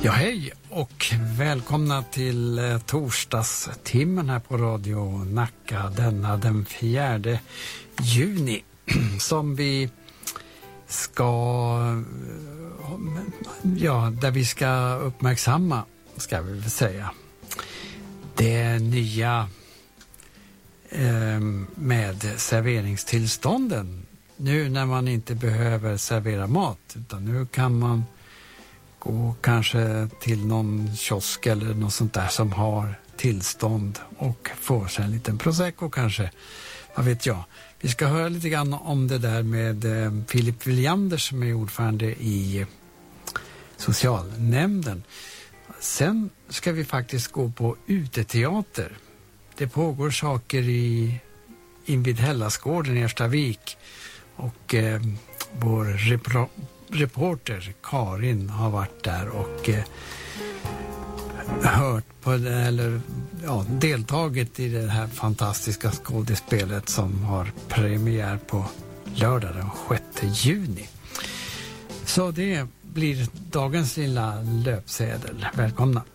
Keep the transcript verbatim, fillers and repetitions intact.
Ja, hej och välkomna till eh, torsdagstimmen här på Radio Nacka denna den fjärde juni som vi ska, ja, där vi ska uppmärksamma, ska vi väl säga, det nya eh, med serveringstillstånden. Nu när man inte behöver servera mat, utan nu kan man gå kanske till någon kiosk eller något sånt där som har tillstånd och får sig en liten prosecco kanske. Vad vet jag. Vi ska höra lite grann om det där med eh, Filip Williander som är ordförande i socialnämnden. Sen ska vi faktiskt gå på uteteater. Det pågår saker i invid Hellasgården i Erstavik och eh, vår repro- reporter Karin har varit där och eh, hört på eller ja, deltagit i det här fantastiska skådespelet som har premiär på lördag den sjätte juni. Så det blir dagens lilla löpsedel. Välkomna!